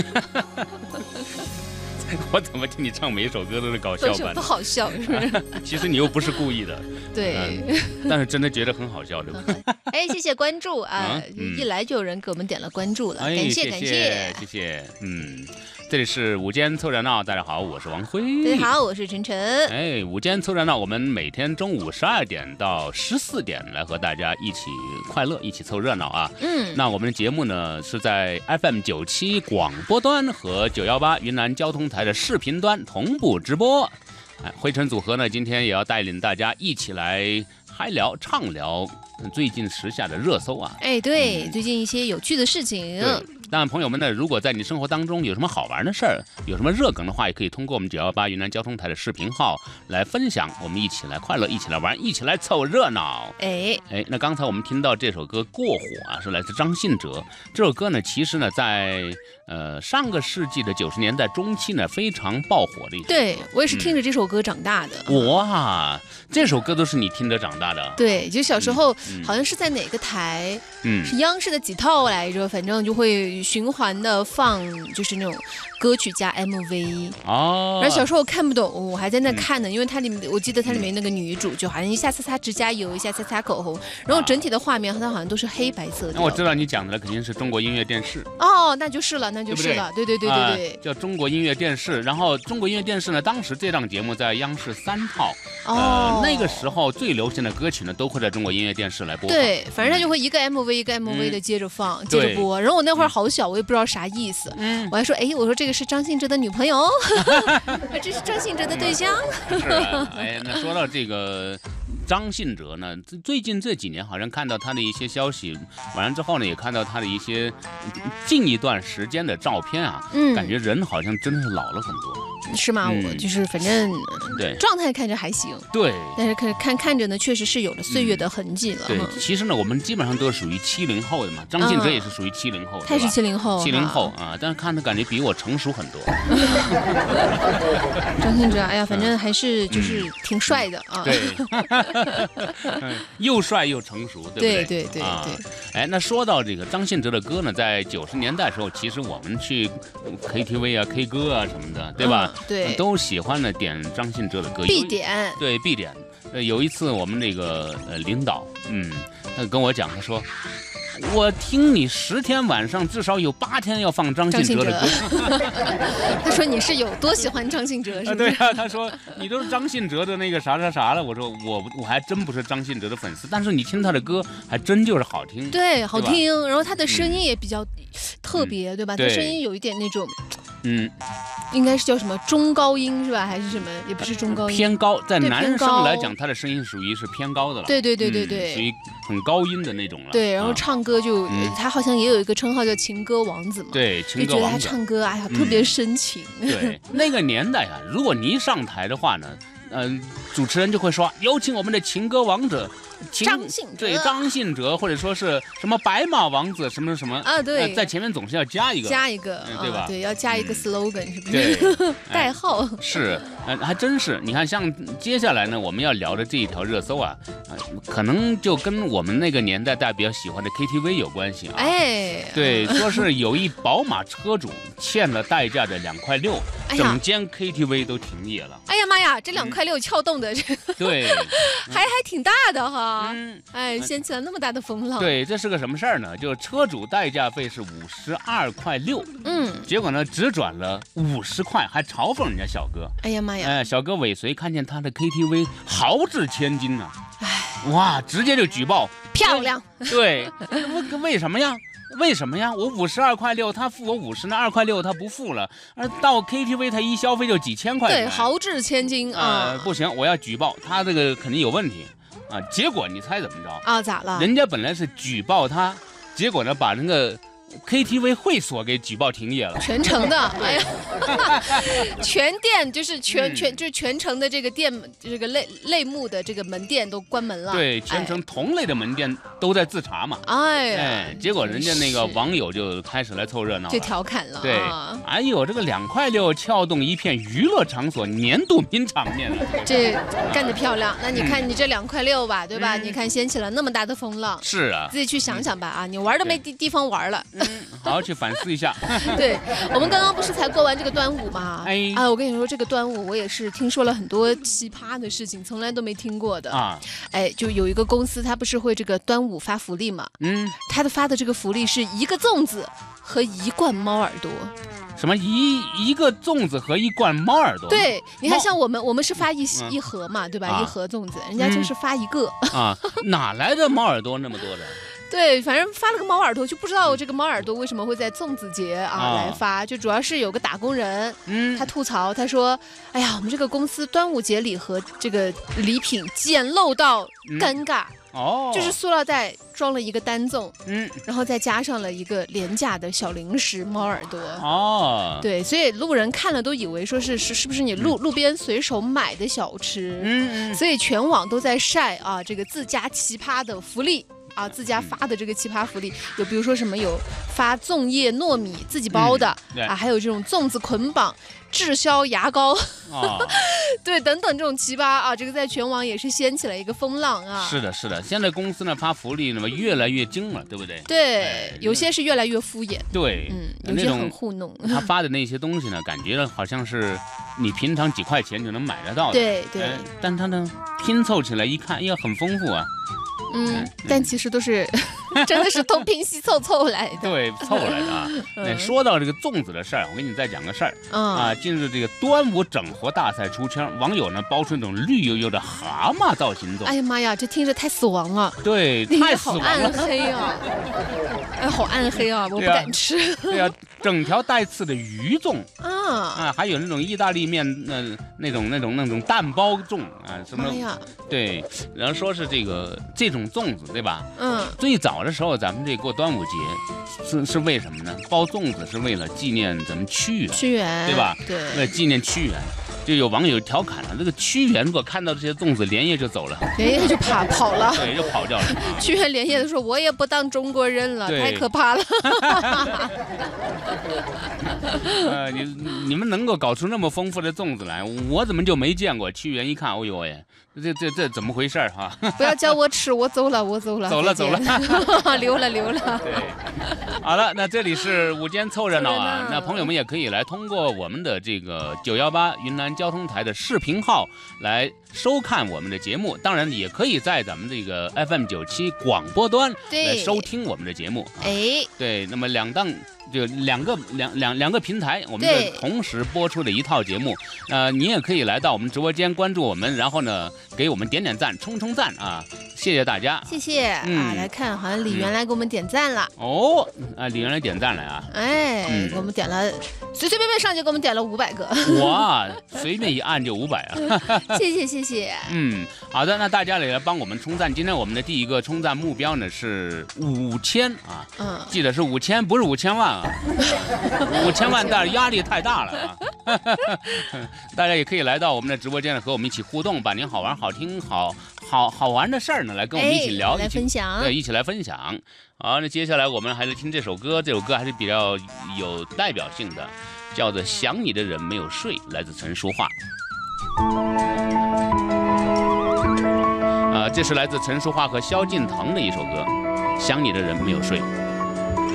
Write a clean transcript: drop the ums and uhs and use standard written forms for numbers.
我怎么听你唱每一首歌都是搞笑版的？ 不好笑是不是？ 其实你又不是故意的。 对， 但是真的觉得很好笑，对吧？ 哎，谢谢关注啊！一来就有人给我们点了关注了，感谢感谢谢谢。这里是午间凑热闹，大家好，我是王辉。 大家好，我是晨晨。 哎，午间凑热闹，我们每天中午12点到14点来和大家一起快乐，一起凑热闹啊。那我们的节目呢是在 FM97广播端和918云南交通台的视频端同步直播。辉晨组合呢，今天也要带领大家一起来嗨聊、畅聊最近时下的热搜啊。 哎，对，最近一些有趣的事情。 当然，朋友们呢，如果在你生活当中有什么好玩的事儿，有什么热梗的话，也可以通过我们918云南交通台的视频号来分享，我们一起来快乐，一起来玩，一起来凑热闹。那刚才我们听到这首歌《过火》啊，是来自张信哲。这首歌呢，其实呢，在上个世纪的90年代中期呢，非常爆火的一首歌。 对，我也是听着这首歌长大的。 哇，这首歌都是你听着长大的？ 对，就小时候好像是在哪个台，是央视的几套来着，反正就会循环的放，就是那种歌曲加 MV 哦。 然后小时候看不懂，我还在那看呢，因为它里面我记得它里面那个女主就好像一下擦擦指甲油，一下擦擦口红，然后整体的画面它好像都是黑白色的。 那我知道你讲的肯定是中国音乐电视。 哦，那就是了，那就是了，对， 叫中国音乐电视。然后中国音乐电视呢，当时这档节目在央视3套。那个时候最流行的歌曲呢，都会在中国音乐电视来播放。 对，反正它就会一个 MV 一个 MV 的接着放，接着播。然后我那会儿好小，我也不知道啥意思。我还说，我说这个是张信哲的女朋友，这是张信哲的对象。 是啊，那说到这个张信哲呢，最近这几年好像看到他的一些消息，完了之后呢，也看到他的一些近一段时间的照片啊，感觉人好像真的是老了很多。 是吗？我就是反正对状态看着还行， 对， 但是看着呢，确实是有了岁月的痕迹了。 对，其实呢，我们基本上都是属于70后的嘛，张信哲也是属于70后的， 他是70后 ，70后啊，但是看他感觉比我成熟很多。 张信哲，哎呀，反正还是就是挺帅的啊。 对，又帅又成熟，对不对？ 对。 那说到这个张信哲的歌呢，在90年代的时候，其实我们去 KTV 啊、K 歌啊什么的，对吧？ 对， 都喜欢呢点张信哲的歌， 必点。 对，必点。有一次我们那个领导，他跟我讲，他说，我听你10天晚上至少有8天要放张信哲的歌。 他说你是有多喜欢张信哲是不是？ 对啊，他说你都是张信哲的那个啥了。我说我还真不是张信哲的粉丝，但是你听他的歌还真就是好听。 对，好听。然后他的声音也比较特别，对吧？他声音有一点那种。应该是叫什么中高音是吧？还是什么？也不是中高音， 偏高。在男生来讲，他的声音属于是偏高的了。 对， 属于很高音的那种了。 对，然后唱歌就他好像也有一个称号叫情歌王子嘛。 对，情歌王子。 就觉得他唱歌哎呀特别深情。 对，那个年代啊，如果你一上台的话呢，主持人就会说有请我们的情歌王者。 张信哲， 对，张信哲，或者说是什么白马王子什么什么啊，对， 在前面总是要加一个，对吧？ 对，要加一个 slogan，是不是？ 对， 代号是，还真是。你看，像接下来呢，我们要聊的这一条热搜啊，可能就跟我们那个年代大家比较喜欢的 KTV 有关系啊。对，说是有一宝马车主欠了代驾的2.6块，整间 KTV 都停业了。 哎呀妈呀，这2.6块撬动的， 对， 还挺大的哈。掀起了那么大的风浪。 对，这是个什么事儿呢？就车主代驾费是52.6块，结果呢只转了50块，还嘲讽人家小哥。 哎呀妈呀！ 小哥尾随看见他的 KTV 豪掷千金啊，哇，直接就举报， 漂亮。 对，为什么呀？我52.6块，他付我50，那2.6块他不付了，而到 KTV 他一消费就几千块钱。 对，豪掷千金啊！ 不行，我要举报他，这个肯定有问题。结果你猜怎么着啊？咋了？ 人家本来是举报他，结果呢把那个 KTV 会所给举报停业了， 全城的，哎呀，全店就是全城的这个店，这个类目的这个门店都关门了。 对，全城同类的门店都在自查嘛。 哎， 结果人家那个网友就开始来凑热闹， 就调侃了。 对，哎呦，这个2.6块撬动一片娱乐场所年度名场面了。 这干得漂亮。那你看你这2.6块吧，对吧？你看掀起了那么大的风浪。 是啊， 自己去想想吧啊，你玩都没地方玩了。 好好去反思一下。 对，我们刚刚不是才过完这个端午嘛？我跟你说，这个端午我也是听说了很多奇葩的事情，从来都没听过的啊。就有一个公司，它不是会这个端午发福利嘛？它发的这个福利是1个粽子和1罐猫耳朵。 什么一个粽子和1罐猫耳朵？ 对，你看像我们是发一盒嘛，对吧？1盒粽子，人家就是发1个啊。哪来的猫耳朵那么多的？ 对，反正发了个猫耳朵，就不知道这个猫耳朵为什么会在粽子节来发，就主要是有个打工人，他吐槽，他说，哎呀，我们这个公司端午节礼盒这个礼品简陋到尴尬。就是塑料袋装了1个单粽，然后再加上了1个廉价的小零食猫耳朵。对，所以路人看了都以为说是不是你路边随手买的小吃。所以全网都在晒啊，这个自家奇葩的福利。自家发的这个奇葩福利，有比如说什么有发粽叶糯米自己包的还有这种粽子捆绑滞销牙膏对，等等这种奇葩这个在全网也是掀起了一个风浪啊。 是的，是的，现在公司呢发福利，那么越来越精了，对不对？ 对，有些是越来越敷衍， 对， 有些很糊弄。 他发的那些东西呢，感觉好像是你平常几块钱就能买得到的， 对， 但他呢拼凑起来一看，很丰富啊。 但其实都是真的是东拼西凑来的。 对，凑来的啊。说到这个粽子的事儿，我给你再讲个事儿近日这个端午整活大赛出圈，网友呢包出那种绿油油的蛤蟆造型粽。 哎呀妈呀，这听着太死亡了。 对，太死亡了， 好暗黑啊！好暗黑啊，我不敢吃。 对啊，整条带刺的鱼粽还有那种意大利面那种蛋包粽什么呀？对，然后说是这种粽子，对吧？最早的时候咱们这过端午节是为什么呢？包粽子是为了纪念咱们屈原，对吧？ 对， 为了纪念屈原。就有网友调侃了，这个屈原如果看到这些粽子，连夜就走了， 连夜就跑了， 对，就跑掉了。 屈原连夜的说：“我也不当中国人了，太可怕了。” 你们能够搞出那么丰富的粽子来，我怎么就没见过？屈原一看，哦呦喂，这怎么回事哈？ 不要叫我吃，我走了，走了，溜了。 对，好了，那这里是午间凑热闹啊，那朋友们也可以来通过我们的这个918云南交通台的视频号来收看我们的节目，当然也可以在咱们这个 FM97广播端来收听我们的节目。对，那么两个平台，我们的同时播出的一套节目。你也可以来到我们直播间关注我们，然后呢给我们点赞、冲赞啊！谢谢大家， 谢谢来看，好像李元来给我们点赞了李元来点赞了啊！ 给我们点了，随便上就给我们点了500个， 哇，随便一按就500啊！ 谢谢。 好的，那大家也来帮我们冲赞。今天我们的第一个冲赞目标呢是5000记得是5000，不是5000万啊！5000万，但是压力太大了啊！大家也可以来到我们的直播间和我们一起互动，把您好玩、好听、好玩的事儿呢来跟我们一起聊， 来分享， 对，一起来分享。好，那接下来我们还是听这首歌，这首歌还是比较有代表性的，叫做《想你的人没有睡》，来自陈淑桦。这是来自陈淑桦和萧敬腾的一首歌，《想你的人没有睡》。